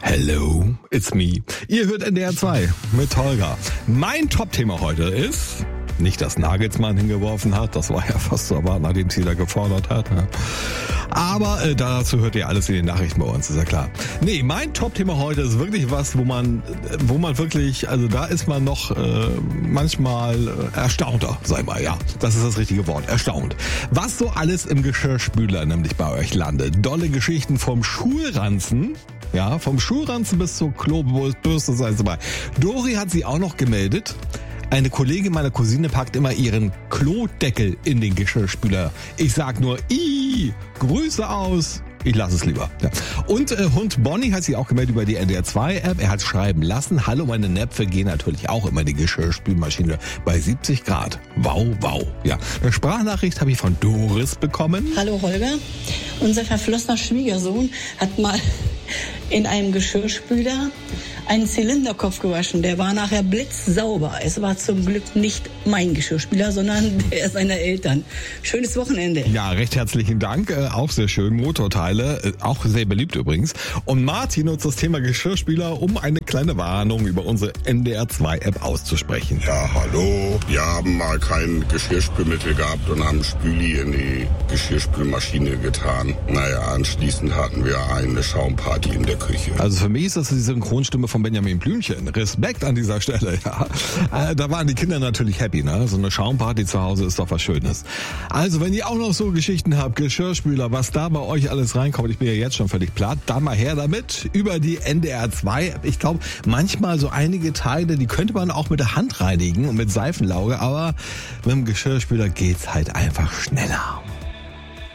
Hello, it's me. Ihr hört NDR 2 mit Holger. Mein Top-Thema heute ist nicht, dass Nagelsmann hingeworfen hat, das war ja fast zu erwarten, nachdem sie da gefordert hat. Ja. Aber dazu hört ihr alles in den Nachrichten bei uns, ist ja klar. Nee, mein Top-Thema heute ist wirklich was, wo man wirklich, also da ist man noch manchmal erstaunter, sag mal, ja. Das ist das richtige Wort, erstaunt. Was so alles im Geschirrspüler nämlich bei euch landet. Dolle Geschichten vom Schulranzen. Ja, vom Schulranzen bis zur Klobürste, sei es dabei. Dori hat sie auch noch gemeldet. Eine Kollegin meiner Cousine packt immer ihren Klodeckel in den Geschirrspüler. Ich sag nur, Grüße aus. Ich lasse es lieber. Ja. Und Hund Bonnie hat sich auch gemeldet über die NDR 2 App. Er hat schreiben lassen, hallo, meine Näpfe gehen natürlich auch immer in die Geschirrspülmaschine bei 70 Grad. Wow, wow. Ja, eine Sprachnachricht habe ich von Doris bekommen. Hallo Holger, unser verflossener Schwiegersohn hat mal in einem Geschirrspüler einen Zylinderkopf gewaschen. Der war nachher blitzsauber. Es war zum Glück nicht mein Geschirrspüler, sondern der seiner Eltern. Schönes Wochenende. Ja, recht herzlichen Dank. Auch sehr schön. Motorteile, auch sehr beliebt übrigens. Und Martin nutzt das Thema Geschirrspüler, um eine kleine Warnung über unsere NDR 2 App auszusprechen. Ja, hallo. Wir haben mal kein Geschirrspülmittel gehabt und haben Spüli in die Geschirrspülmaschine getan. Naja, anschließend hatten wir eine Schaumparty in der Küche. Also für mich ist das die Synchronstimme von Benjamin Blümchen. Respekt an dieser Stelle, ja. Da waren die Kinder natürlich happy, ne? So eine Schaumparty zu Hause ist doch was Schönes. Also wenn ihr auch noch so Geschichten habt, Geschirrspüler, was da bei euch alles reinkommt, ich bin ja jetzt schon völlig platt, dann mal her damit über die NDR 2. Ich glaube, manchmal so einige Teile, die könnte man auch mit der Hand reinigen und mit Seifenlauge, aber mit dem Geschirrspüler geht's halt einfach schneller.